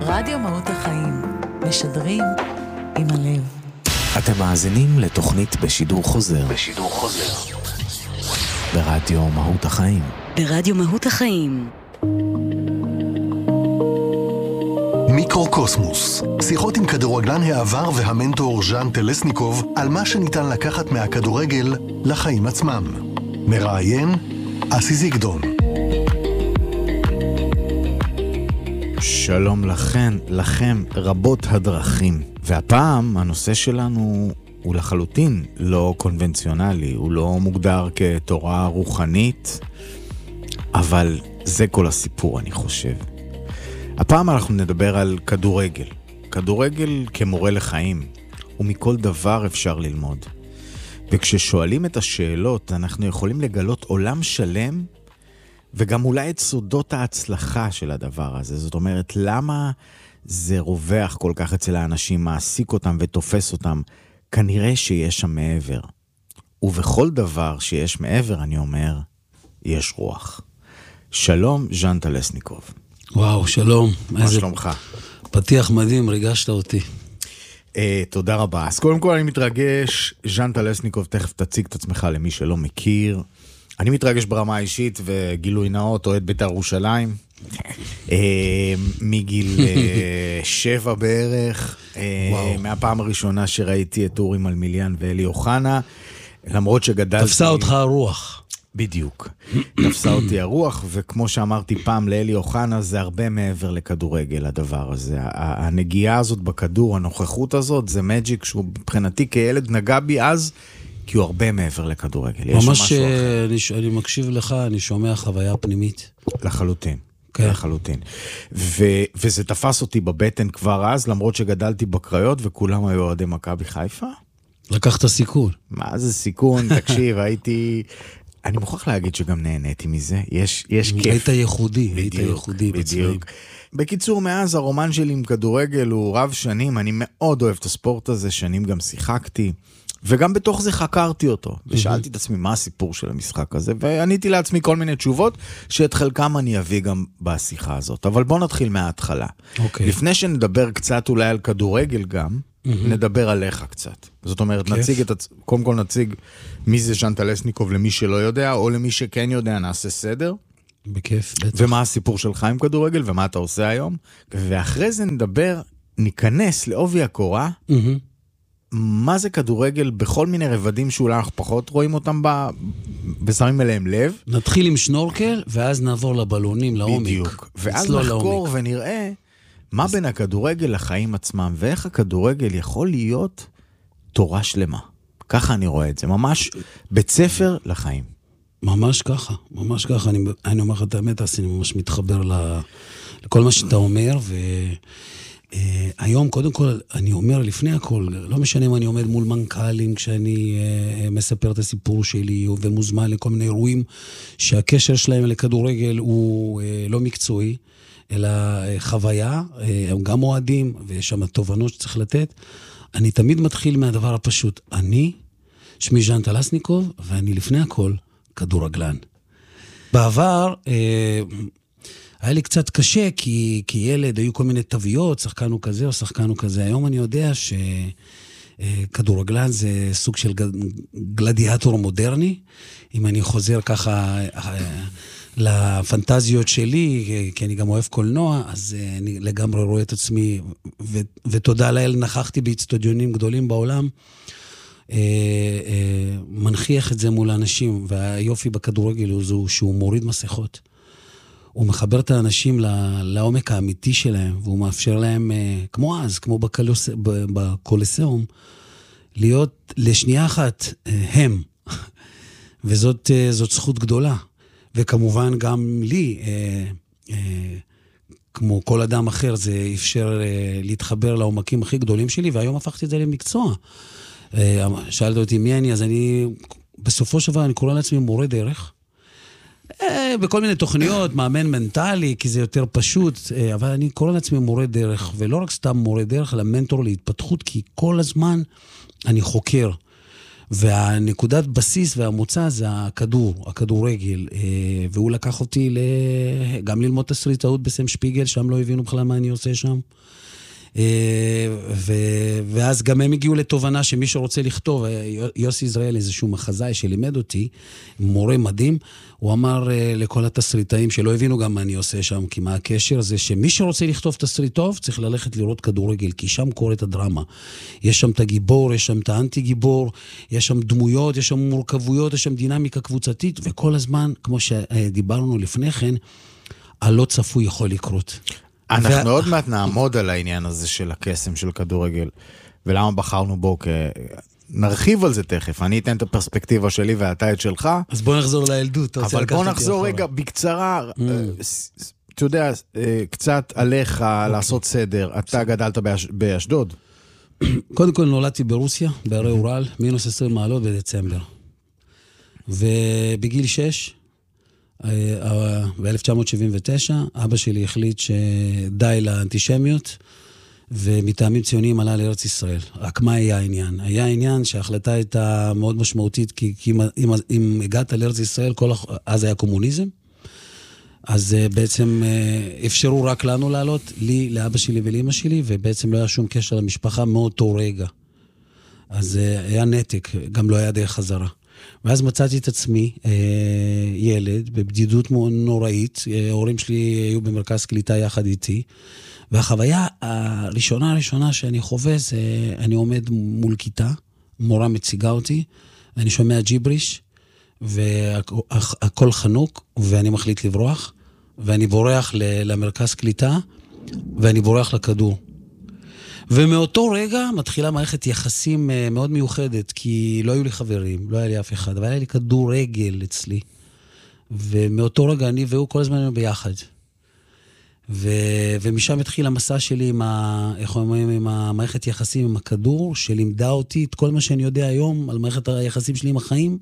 רדיו מהות החיים, משדרים עם הלב. אתם מאזינים לתוכנית בשידור חוזר. ברדיו מהות החיים. ברדיו מהות החיים. מיקרוקוסמוס, שיחות עם כדורגלן העבר והמנטור ז'אן טלסניקוב על מה שניתן לקחת מהכדורגל לחיים עצמם. מראיין אסי זיגדון. שלום לכם רבות הדרכים. והפעם הנושא שלנו הוא לחלוטין לא קונבנציונלי, הוא לא מוגדר כתורה רוחנית, אבל זה כל הסיפור אני חושב. הפעם אנחנו נדבר על כדורגל. כדורגל כמורה לחיים, ומכל דבר אפשר ללמוד. וכששואלים את השאלות, אנחנו יכולים לגלות עולם שלם, וגם אולי את סודות ההצלחה של הדבר הזה. זאת אומרת, למה זה רווח כל כך אצל האנשים, מעסיק אותם ותופס אותם? כנראה שיש שם מעבר. ובכל דבר שיש מעבר, אני אומר, יש רוח. שלום, ז'אן טלסניקוב. וואו, שלום. מה שלומך? פתיח מדהים, ריגשת אותי. תודה רבה. אז קודם כל אני מתרגש, ז'אן טלסניקוב, תכף תציג את עצמך למי שלא מכיר. אני מתרגש ברמה האישית וגילוי נאות, אוהד בית"ר ירושלים. מגיל 7 בערך, מהפעם הראשונה שראיתי את אורי מלמיליאן ואלי אוחנה, למרות שגדלתי... תפסה אותך הרוח. בדיוק. תפסה אותי הרוח, וכמו שאמרתי פעם לאלי אוחנה, זה הרבה מעבר לכדורגל הדבר הזה. הנגיעה הזאת בכדור, הנוכחות הזאת, זה מג'יק שהוא מבחינתי כילד נגע בי אז, כי הוא הרבה מעבר לכדורגל. ממש אני מקשיב לך, אני שומע חוויה פנימית. לחלוטין. כן. לחלוטין. וזה תפס אותי בבטן כבר אז, למרות שגדלתי בקריות, וכולם היו אוהדי מכבי חיפה. לקחת סיכון. מה זה סיכון? תקשיב, אני מוכרח להגיד שגם נהניתי מזה. יש כיף. היית ייחודי, היית ייחודי בדיוק. בקיצור, מאז הרומן שלי עם כדורגל הוא רב שנים, אני מאוד אוהב את הספורט הזה, שנים גם שיחקתי, וגם בתוך זה חקרתי אותו, ושאלתי את עצמי מה הסיפור של המשחק הזה, ועניתי לעצמי כל מיני תשובות, שאת חלקם אני אביא גם בשיחה הזאת. אבל בוא נתחיל מההתחלה. לפני שנדבר קצת אולי על כדורגל גם, נדבר עליך קצת. זאת אומרת, קודם כל נציג מי זה ז'אן טלסניקוב למי שלא יודע, או למי שכן יודע, נעשה סדר. בכיף, בטח. ומה הסיפור שלך עם כדורגל, ומה אתה עושה היום. ואחרי זה ניכנס לעובי הקורה, מה זה כדורגל בכל מיני רבדים שאולי אנחנו פחות רואים אותם ושמים אליהם לב. נתחיל עם שנורקל, ואז נעבור לבלונים, לעומק. בדיוק. ואז נחקור ונראה מה בין הכדורגל לחיים עצמם, ואיך הכדורגל יכול להיות תורה שלמה. ככה אני רואה את זה, ממש בית ספר לחיים. ממש ככה, ממש ככה. אני אומר לך את האמת, אני ממש מתחבר לכל מה שאתה אומר, היום, קודם כל, אני אומר לפני הכל, לא משנה אם אני עומד מול מנכ"לים כשאני מספר את הסיפור שלי, ומוזמן לכל מיני אירועים שהקשר שלהם לכדורגל הוא לא מקצועי, אלא חוויה, הם גם אוהדים, ויש שם תובנות שצריך לתת. אני תמיד מתחיל מהדבר הפשוט. שמי ז'אן טלסניקוב, ואני לפני הכל כדורגלן. בעבר... היה לי קצת קשה, כי ילד היו כל מיני תוויות, שחקנו כזה או שחקנו כזה. היום אני יודע שכדורגלן זה סוג של גלדיאטור מודרני. אם אני חוזר ככה לפנטזיות שלי, כי אני גם אוהב קולנוע, אז אני לגמרי רואה את עצמי, ותודה לאל, נכחתי באצטדיונים גדולים בעולם, מנחיח את זה מול האנשים, והיופי בכדורגל הוא שהוא מוריד מסכות. הוא מחבר את האנשים לעומק האמיתי שלהם, והוא מאפשר להם, כמו אז, כמו בקולוסיאום, להיות לשנייה אחת הם. וזאת זכות גדולה. וכמובן גם לי, כמו כל אדם אחר, זה אפשר להתחבר לעומקים הכי גדולים שלי, והיום הפכתי את זה למקצוע. שאלת אותי מי אני, אז בסופו של דבר אני קורא לעצמי מורה דרך, בכל מיני תוכניות, מאמן מנטלי, כי זה יותר פשוט, אבל אני קורא לעצמי מורה דרך, ולא רק סתם מורה דרך, אלא מנטור להתפתחות, כי כל הזמן אני חוקר. והנקודת בסיס והמוצא זה הכדורגל, והוא לקח אותי גם ללמוד תסריטאות בסם שפיגל, שם לא הבינו בכלל מה אני עושה שם. ואז גם הם הגיעו לתובנה שמי שרוצה לכתוב, יוסי יזרעאל, איזשהו מחזאי שלימד אותי, מורה מדהים, הוא אמר לכל התסריטאים שלא הבינו גם מה אני עושה שם, כי מה הקשר זה שמי שרוצה לכתוב תסריט טוב צריך ללכת לראות כדורגל, כי שם קורית הדרמה. יש שם את הגיבור, יש שם את האנטי גיבור, יש שם דמויות, יש שם מורכבויות, יש שם דינמיקה קבוצתית, וכל הזמן, כמו שדיברנו לפני כן, הלא צפוי יכול לקרות. אנחנו עוד מעט נעמוד על העניין הזה של הקסם של כדורגל, ולמה בחרנו בו, נרחיב על זה תכף, אני אתן את הפרספקטיבה שלי ואתה את שלך. אז בוא נחזור לילדות. אבל בוא נחזור רגע בקצרה, אתה יודע, קצת עליך לעשות סדר, אתה גדלת באשדוד. קודם כל נולדתי ברוסיה, בערי אורל, מינוס 20 מעלות בדצמבר. ובגיל 6, ב-1979, אבא שלי החליט שדי לאנטישמיות, ומטעמים ציוניים עלה לארץ ישראל. רק מה היה העניין? היה העניין שההחלטה הייתה מאוד משמעותית, כי אם הגעת לארץ ישראל, אז היה קומוניזם, אז בעצם אפשרו רק לנו לעלות, לי, לאבא שלי ולאמא שלי, ובעצם לא היה שום קשר למשפחה מאותו רגע. אז היה נתק, גם לא היה דרך חזרה. ואז מצאתי את עצמי, ילד, בבדידות נוראית, ההורים שלי היו במרכז קליטה יחד איתי, והחוויה הראשונה שאני חווה זה, אני עומד מול כיתה, מורה מציגה אותי, אני שומע ג'יבריש, והכל חנוק, ואני מחליט לברוח, ואני בורח למרכז קליטה, ואני בורח לכדור. ומאותו רגע מתחילה מערכת יחסים מאוד מיוחדת, כי לא היו לי חברים, לא היה לי אף אחד, אבל היה לי כדורגל אצלי. ומאותו רגע אני והוא כל הזמן היינו ביחד. ומשם התחיל המסע שלי עם המערכת יחסים עם הכדור, שלימדה אותי את כל מה שאני יודע היום על מערכת היחסים שלי עם החיים.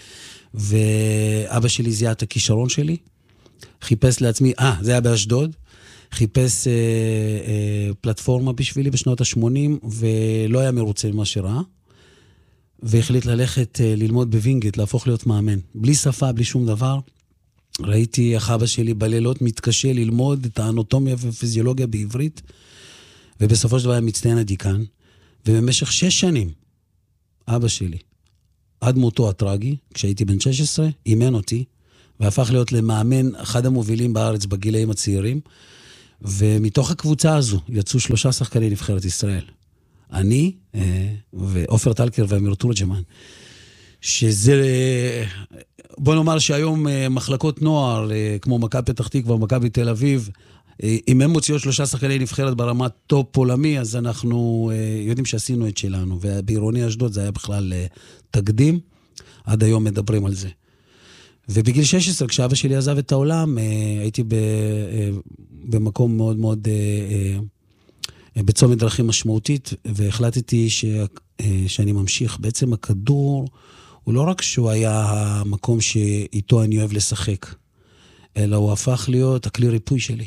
ואבא שלי זיהה את הכישרון שלי, חיפש לעצמי, זה היה באשדוד, חיפש פלטפורמה בשבילי בשנות ה-80, ולא היה מרוצה ממה שראה, והחליט ללכת ללמוד בווינגייט, להפוך להיות מאמן. בלי שפה, בלי שום דבר. ראיתי איך אבא שלי בלילות מתקשה ללמוד את האנטומיה ופיזיולוגיה בעברית, ובסופו של דבר היה מצטיין הדיקן, ובמשך 6 שנים, אבא שלי, עד מותו הטרגי, כשהייתי בן 16, אימן אותי, והפך להיות למאמן אחד המובילים בארץ בגילאים הצעירים, ומתוך הקבוצה הזו יצאו 3 שחקני נבחרת ישראל. אני, ואופר טלקר ואמיר תורג'מן, שזה, בוא נאמר שהיום מחלקות נוער, כמו מכבי פתח תקווה ומכבי תל אביב, אם הם מוציאות 3 שחקני נבחרת ברמת טופ עולמי, אז אנחנו יודעים שעשינו את שלנו, ובעירוני אשדוד זה היה בכלל תקדים, עד היום מדברים על זה. ובגיל 16, כשאבא שלי עזב את העולם, הייתי במקום מאוד מאוד, בצומת דרכים משמעותית, והחלטתי שאני ממשיך. בעצם הכדור, הוא לא רק שהוא היה המקום שאיתו אני אוהב לשחק, אלא הוא הפך להיות הכלי ריפוי שלי.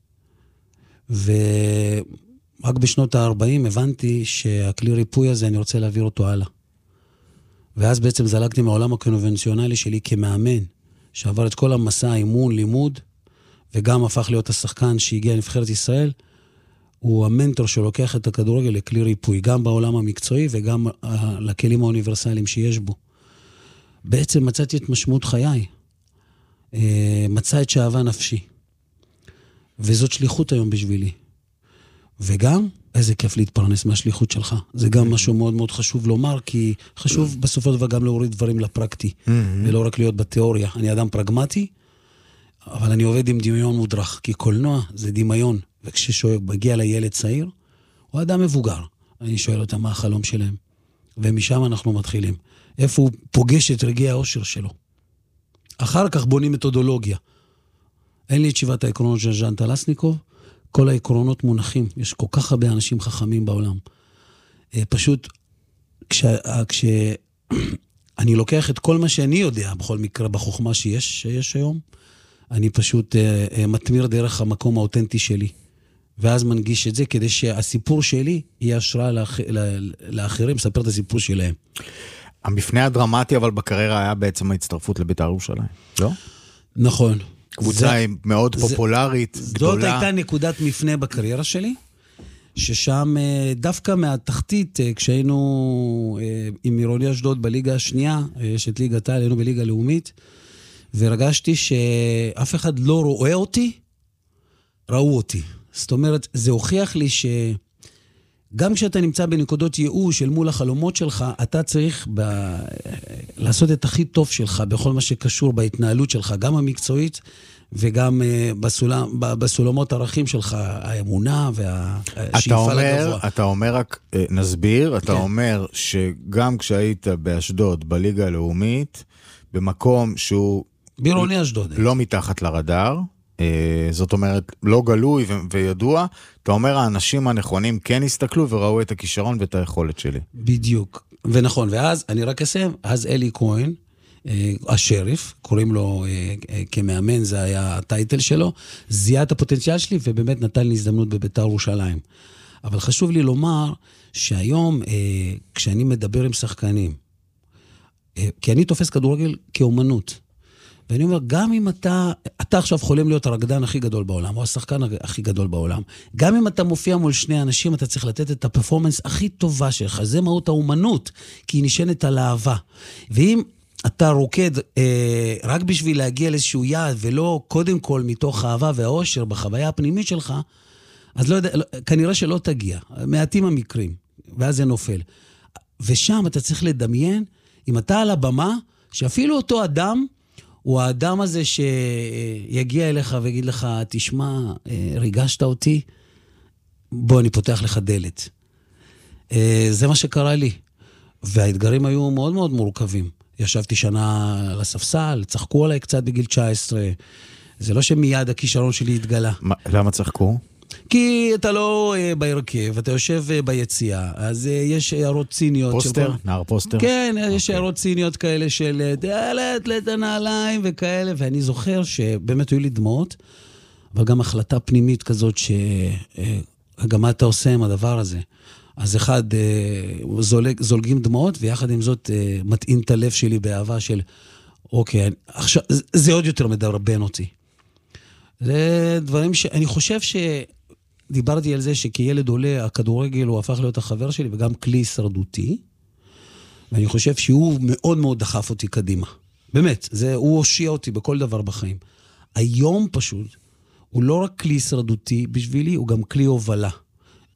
ורק בשנות ה-40 הבנתי שהכלי ריפוי הזה, אני רוצה להעביר אותו הלאה. ואז בעצם זלגתי מהעולם הקונבנציונלי שלי כמאמן, שעבר את כל המסע, אימון, לימוד, וגם הפך להיות השחקן שהגיע לנבחרת ישראל, הוא המנטור שלוקח את הכדורגל לכלי ריפוי, גם בעולם המקצועי וגם לכלים האוניברסליים שיש בו. בעצם מצאתי את משמעות חיי, מצא את שאהבה נפשי, וזאת שליחות היום בשבילי. וגם, איזה כיף להתפרנס מהשליחות שלך. זה גם משהו מאוד מאוד חשוב לומר, כי חשוב בסופו של דבר גם להוריד דברים לפרקטי, ולא רק להיות בתיאוריה. אני אדם פרגמטי, אבל אני עובד עם דמיון מודרך, כי קולנוע זה דמיון, וכשמגיע לילד צעיר, הוא אדם מבוגר. אני שואל אותם מה החלום שלהם, ומשם אנחנו מתחילים. איפה הוא פוגש את רגעי האושר שלו. אחר כך בונים מתודולוגיה. אין לי את 7 העקרונות של ז'אן טלסניקוב, כל העקרונות מונחים, יש כל כך הרבה אנשים חכמים בעולם. פשוט, כשאני לוקח את כל מה שאני יודע, בכל מקרה בחוכמה שיש היום, אני פשוט מתמיר דרך המקום האותנטי שלי. ואז מנגיש את זה, כדי שהסיפור שלי יהיה השראה לאחרים, מספר את הסיפור שלהם. המפנה הדרמטי, אבל בקריירה היה בעצם ההצטרפות לבית"ר ירושלים, לא? נכון. קבוצה מאוד פופולרית, גדולה. זאת הייתה נקודת מפנה בקריירה שלי, ששם דווקא מהתחתית, כשהיינו עם עירוני אשדוד בליגה השנייה, יש את ליגת העל, היינו בליגה לאומית, והרגשתי שאף אחד לא רואה אותי, ראו אותי. זאת אומרת, זה הוכיח לי שגם כשאתה נמצא בנקודות ייאוש אל מול החלומות שלך, אתה צריך לעשות את הכי טוב שלך בכל מה שקשור בהתנהלות שלך, גם המקצועית וגם בסולמות ערכים שלך, האמונה והשאיפה לגבוה. אתה אומר, רק נסביר, אתה אומר שגם כשהיית באשדוד, בליגה הלאומית, במקום שהוא בעירוני אשדוד. לא מתחת לרדאר, זאת אומרת, לא גלוי וידוע, אתה אומר, האנשים הנכונים כן הסתכלו וראו את הכישרון ואת היכולת שלי. בדיוק. ונכון, ואז, אני רק אסיים, אז אלי כהן, השריף, קוראים לו כמאמן, זה היה הטייטל שלו, זיהה את הפוטנציאל שלי ובאמת נתן לי הזדמנות בבית"ר ירושלים. אבל חשוב לי לומר שהיום, כשאני מדבר עם שחקנים, כי אני תופס כדורגל כאומנות, ואני אומר, גם אם אתה עכשיו חולם להיות הרקדן הכי גדול בעולם, או השחקן הכי גדול בעולם, גם אם אתה מופיע מול שני אנשים, אתה צריך לתת את הפרפורמנס הכי טובה שלך, זה מהות האומנות, כי היא נשענת על אהבה. ואם אתה רוקד רק בשביל להגיע לאיזשהו יעד, ולא קודם כל מתוך האהבה והאושר בחוויה הפנימית שלך, אז לא יודע, כנראה שלא תגיע, מעטים המקרים, ואז זה נופל. ושם אתה צריך לדמיין, אם אתה על הבמה, שאפילו אותו אדם, הוא האדם הזה שיגיע אליך ויגיד לך, תשמע, ריגשת אותי, בוא, אני פותח לך דלת. זה מה שקרה לי. והאתגרים היו מאוד מאוד מורכבים. ישבתי שנה לספסל, צחקו עליי קצת בגיל 19. זה לא שמיד הכישרון שלי התגלה. למה צחקו? כי אתה לא בהרכב, אתה יושב ביציאה, אז יש הערות ציניות. פוסטר? נער פוסטר? כן, יש הערות ציניות כאלה של דלת, לנעליים וכאלה, ואני זוכר שבאמת היו לי דמעות, אבל גם החלטה פנימית כזאת שגם מה אתה עושה עם הדבר הזה. אז אחד, זולגים דמעות, ויחד עם זאת מטעין את הלב שלי באהבה של, אוקיי, עכשיו, זה עוד יותר מדרבן אותי. זה דברים שאני חושב דיברתי על זה שכילד עולה, הכדורגל הוא הפך להיות החבר שלי, וגם כלי שרדותי, ואני חושב שהוא מאוד מאוד דחף אותי קדימה. באמת, הוא הושיע אותי בכל דבר בחיים. היום פשוט, הוא לא רק כלי שרדותי בשבילי, הוא גם כלי הובלה.